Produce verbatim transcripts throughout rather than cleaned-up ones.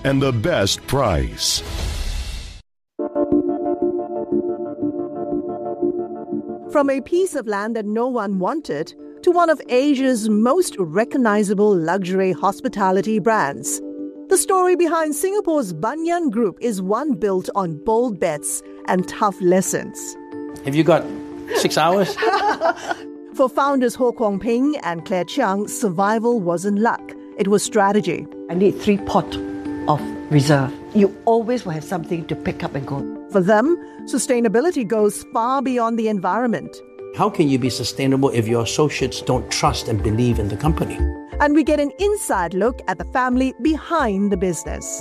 and the best price. From a piece of land that no one wanted to one of Asia's most recognizable luxury hospitality brands, the story behind Singapore's Banyan Group is one built on bold bets and tough lessons. Have you got six hours? For founders Ho Kwong Ping and Claire Chiang, survival wasn't luck. It was strategy. I need three pot of reserve. You always will have something to pick up and go. For them, sustainability goes far beyond the environment. How can you be sustainable if your associates don't trust and believe in the company? And we get an inside look at the family behind the business.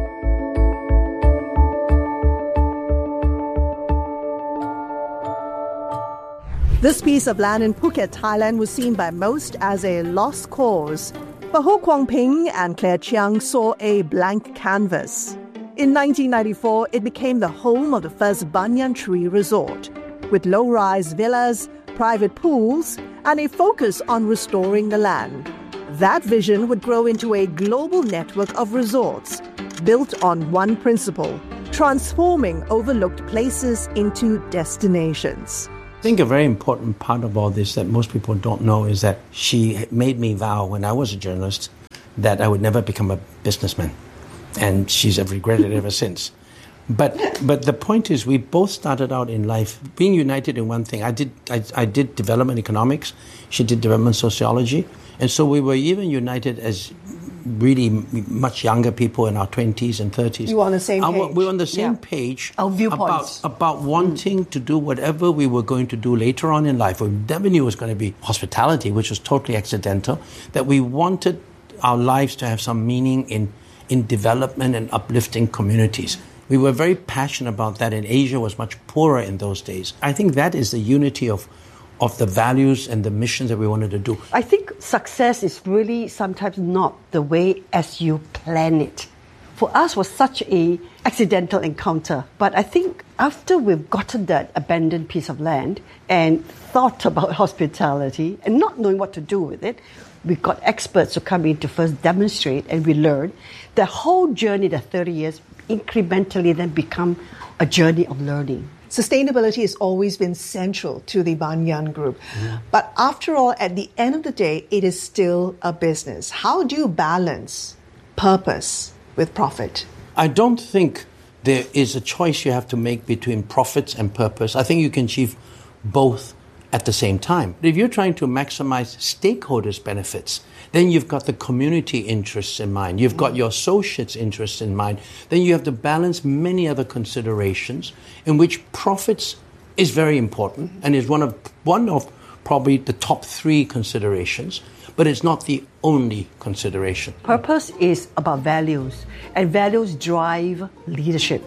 This piece of land in Phuket, Thailand was seen by most as a lost cause. But Ho Kwong Ping and Claire Chiang saw a blank canvas. In nineteen ninety-four, it became the home of the first banyan tree resort, with low-rise villas, private pools, and a focus on restoring the land. That vision would grow into a global network of resorts built on one principle: transforming overlooked places into destinations. I think a very important part of all this that most people don't know is that she made me vow when I was a journalist that I would never become a businessman. And she's regretted it ever since. But but the point is, we both started out in life being united in one thing. I did I, I did development economics. She did development sociology. And so we were even united as really much younger people in our twenties and thirties. You were on the same page. Our, we were on the same Yeah. page Our viewpoints. about, about wanting mm. to do whatever we were going to do later on in life. We never knew it was going to be hospitality, which was totally accidental, that we wanted our lives to have some meaning in, in development and uplifting communities. We were very passionate about that, and Asia was much poorer in those days. I think that is the unity of of the values and the missions that we wanted to do. I think success is really sometimes not the way as you plan it. For us, was such a accidental encounter. But I think after we've gotten that abandoned piece of land and thought about hospitality and not knowing what to do with it, we got experts to come in to first demonstrate, and we learned the whole journey, the thirty years, incrementally then become a journey of learning. Sustainability has always been central to the Banyan Group. Mm. But after all, at the end of the day, it is still a business. How do you balance purpose with profit? I don't think there is a choice you have to make between profits and purpose. I think you can achieve both at the same time. If you're trying to maximize stakeholders' benefits, then you've got the community interests in mind. You've got your associates' interests in mind. Then you have to balance many other considerations in which profits is very important and is one of one of probably the top three considerations, but it's not the only consideration. Purpose is about values, and values drive leadership.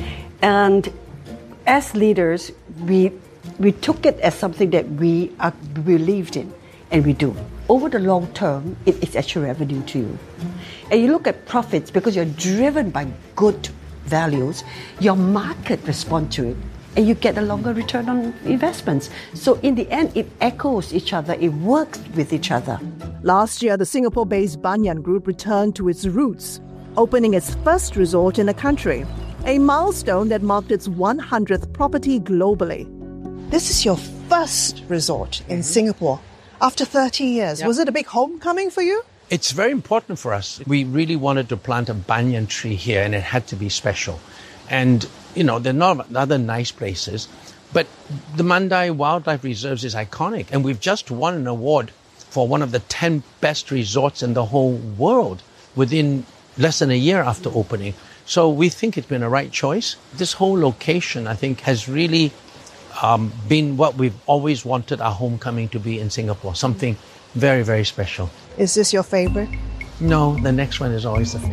And as leaders, we we took it as something that we are believed in, and we do. Over the long term, it is actually revenue to you. And you look at profits, because you're driven by good values, your market responds to it, and you get a longer return on investments. So in the end, it echoes each other, it works with each other. Last year, the Singapore-based Banyan Group returned to its roots, opening its first resort in the country, a milestone that marked its one hundredth property globally. This is your first resort in Singapore after thirty years. Yep. Was it a big homecoming for you? It's very important for us. We really wanted to plant a banyan tree here, and it had to be special. And, you know, there are not other nice places, but the Mandai Wildlife Reserves is iconic, and we've just won an award for one of the ten best resorts in the whole world within less than a year after opening. So we think it's been a right choice. This whole location, I think, has really um, been what we've always wanted our homecoming to be in Singapore, something very, very special. Is this your favorite? No, the next one is always the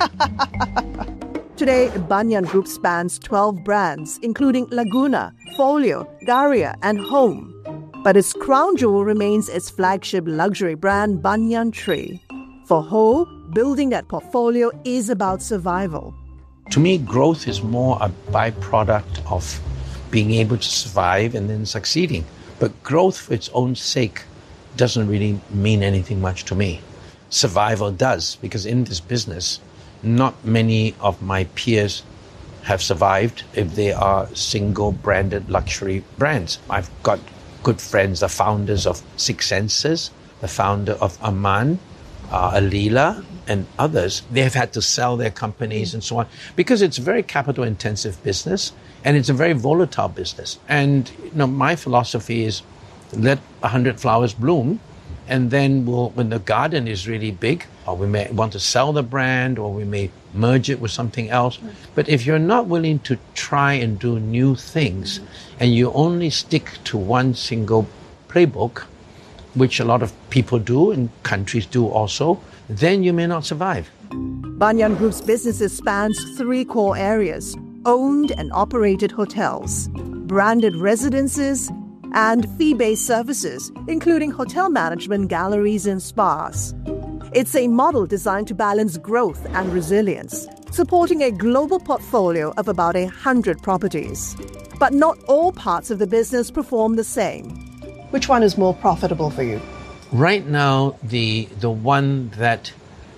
favorite. Today, Banyan Group spans twelve brands, including Laguna, Folio, Daria, and Home. But its crown jewel remains its flagship luxury brand, Banyan Tree. For Ho, building that portfolio is about survival. To me, growth is more a byproduct of being able to survive and then succeeding. But growth for its own sake doesn't really mean anything much to me. Survival does, because in this business, not many of my peers have survived if they are single branded luxury brands. I've got good friends, the founders of Six Senses, the founder of Aman, uh, Alila, and others. They've had to sell their companies and so on because it's a very capital intensive business and it's a very volatile business. And you know, my philosophy is let a hundred flowers bloom, and then we'll, when the garden is really big, or we may want to sell the brand, or we may merge it with something else. But if you're not willing to try and do new things, and you only stick to one single playbook, which a lot of people do and countries do also, then you may not survive. Banyan Group's businesses spans three core areas: owned and operated hotels, branded residences, and fee-based services, including hotel management, galleries, and spas. It's a model designed to balance growth and resilience, supporting a global portfolio of about a hundred properties. But not all parts of the business perform the same. Which one is more profitable for you? Right now, the the one that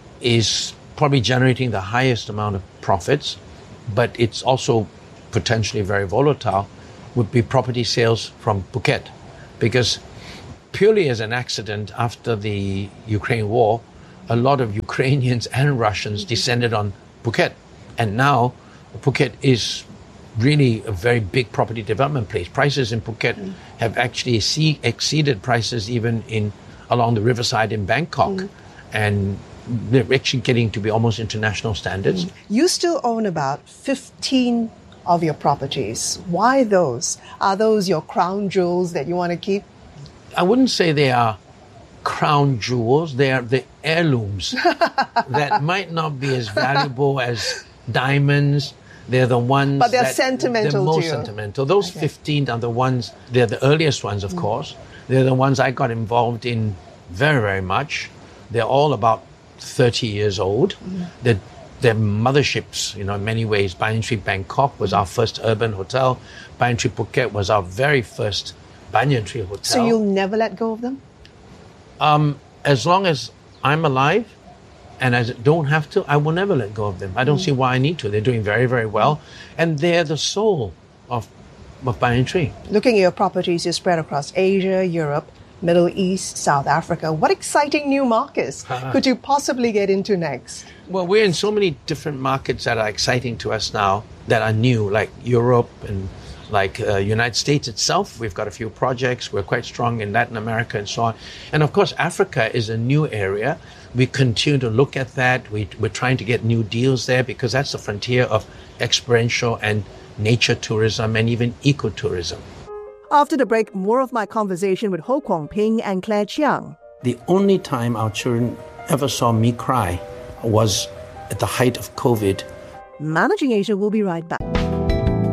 is probably generating the highest amount of profits, but it's also potentially very volatile, would be property sales from Phuket. Because purely as an accident, after the Ukraine war, a lot of Ukrainians and Russians descended on Phuket. And now Phuket is really a very big property development place. Prices in Phuket mm. have actually see, exceeded prices even in along the riverside in Bangkok. Mm. And they're actually getting to be almost international standards. Mm. You still own about fifteen of your properties. Why those? Are those your crown jewels that you want to keep? I wouldn't say they are crown jewels. They are the heirlooms that might not be as valuable as diamonds. They're the ones But they're that, sentimental they're most to you. sentimental. Those okay. fifteen are the ones, they're the earliest ones, of mm. course. They're the ones I got involved in very, very much. They're all about thirty years old. Mm. They're They're motherships, you know, in many ways. Banyan Tree Bangkok was our first urban hotel. Banyan Tree Phuket was our very first Banyan Tree hotel. So you'll never let go of them? Um, as long as I'm alive and I don't have to, I will never let go of them. I don't mm. see why I need to. They're doing very, very well. And they're the soul of, of Banyan Tree. Looking at your properties, you're spread across Asia, Europe, Middle East, South Africa. What exciting new markets uh-huh. could you possibly get into next? Well, we're in so many different markets that are exciting to us now, that are new, like Europe and like uh, United States itself. We've got a few projects. We're quite strong in Latin America and so on. And of course, Africa is a new area. We continue to look at that. We, we're trying to get new deals there because that's the frontier of experiential and nature tourism and even ecotourism. After the break, more of my conversation with Ho Kwong Ping and Claire Chiang. The only time our children ever saw me cry was at the height of COVID. Managing Asia will be right back.